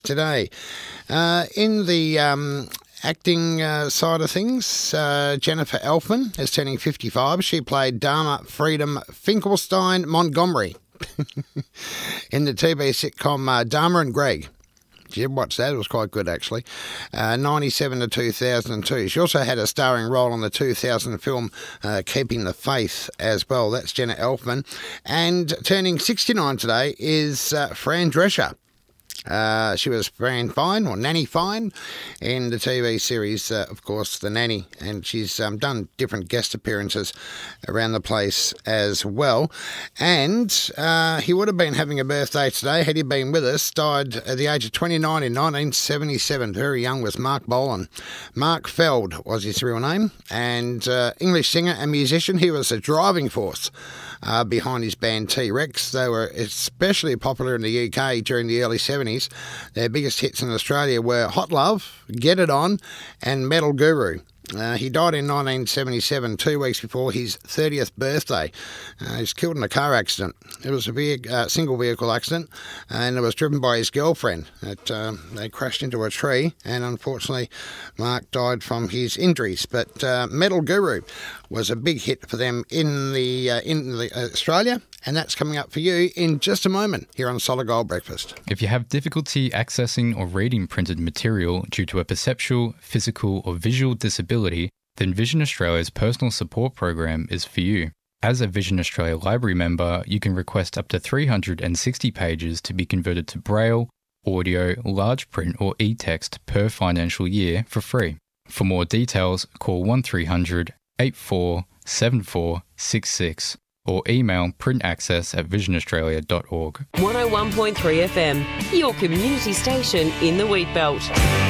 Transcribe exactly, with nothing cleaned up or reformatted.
today. Uh, in the um, acting uh, side of things, uh, Jennifer Elfman is turning fifty-five. She played Dharma Freedom Finkelstein Montgomery in the T V sitcom uh, Dharma and Greg. Did you watch that? It was quite good, actually. Uh, ninety-seven to two thousand two. She also had a starring role in the two thousand film uh, Keeping the Faith as well. That's Jenna Elfman. And turning sixty-nine today is uh, Fran Drescher. Uh, she was Fran Fine, or Nanny Fine, in the T V series, uh, of course, The Nanny, and she's um, done different guest appearances around the place as well. And uh, he would have been having a birthday today had he been with us. Died at the age of twenty-nine in nineteen seventy-seven. Very young, was Mark Bolan. Mark Feld was his real name, and uh, English singer and musician. He was a driving force uh, behind his band T-Rex. They were especially popular in the U K during the early seventies. Their biggest hits in Australia were Hot Love, Get It On, and Metal Guru. Uh, he died in nineteen seventy-seven, two weeks before his thirtieth birthday. Uh, he was killed in a car accident. It was a ve- uh, single vehicle accident, and it was driven by his girlfriend. It, uh, they crashed into a tree, and unfortunately, Mark died from his injuries. But uh, Metal Guru was a big hit for them in the uh, in the, uh, Australia, and that's coming up for you in just a moment here on Solid Gold Breakfast. If you have difficulty accessing or reading printed material due to a perceptual, physical or visual disability, then Vision Australia's personal support program is for you. As a Vision Australia Library member, you can request up to three hundred sixty pages to be converted to Braille, audio, large print or e-text per financial year for free. For more details, call one three hundred eight four seven four six six or email printaccess at vision australia dot org. one oh one point three F M, your community station in the Wheatbelt.